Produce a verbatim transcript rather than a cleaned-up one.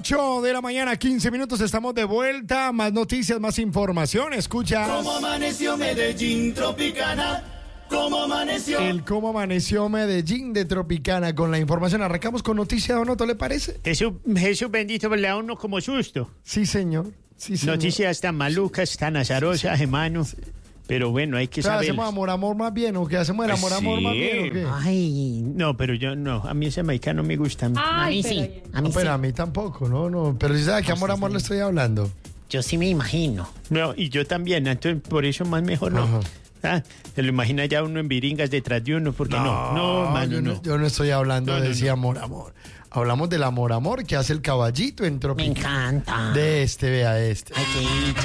ocho de la mañana, quince minutos, estamos de vuelta. Más noticias, más información. Escucha. ¿Cómo amaneció Medellín, Tropicana? ¿Cómo amaneció? El cómo amaneció Medellín de Tropicana con la información. Arrancamos con noticias, ¿o no? ¿Te le parece? Jesús, Jesús bendito, le da uno como susto. Sí, señor. Sí, señor. Noticias tan malucas, tan azarosas, hermano. Pero bueno, hay que O sea, saber. ¿hacemos amor, amor más bien o qué? ¿Hacemos el amor, amor más Sí. bien o qué? Ay, no, pero yo no. A mí ese mexicano no me gusta. Ay, a mí pero sí. bien. A mí No, pero sí. a mí tampoco, no, no. Pero si sabes que amor, amor le estoy hablando. Yo sí me imagino. No, y yo también. Entonces, por eso más mejor no. Ajá. Ah, se lo imagina ya uno en viringas detrás de uno, porque no, no, mano, yo no. no. Yo no estoy hablando No, de no, ese no. amor, amor. Hablamos del amor, amor que hace el caballito en Me Tropicana. encanta. De este, vea este. Ay, qué